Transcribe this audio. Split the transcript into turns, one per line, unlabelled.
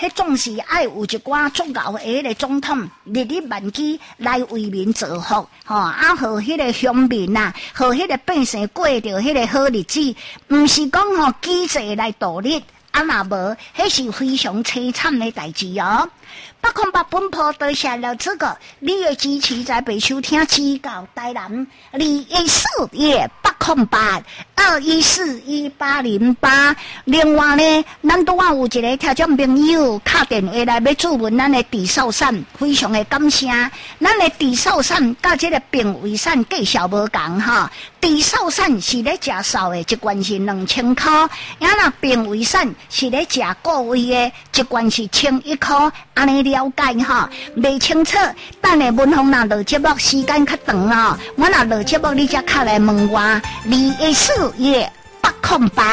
迄总是爱有一寡足够的迄个总统日理万机来为民造福，啊，互迄个乡民啊，互迄个百姓过着迄个好日子，毋是讲机制来度日，啊若无，迄是非常凄惨的代志哦。808本坡多谢了这个你的支持，在北收听指教台南214夜80821410808。另外呢，咱拄啊有一个听众朋友打电话来要注文咱的地扫伞，非常的感谢。咱的地扫伞甲这个病危伞计小无共哈。地扫伞是咧食扫的，一罐是2000块；然后病危伞是咧食个位的，一罐是1100块。安尼了解哈，未清楚，等下文峰若落节目时间较长哦，我若落节目你才敲来问我214夜808。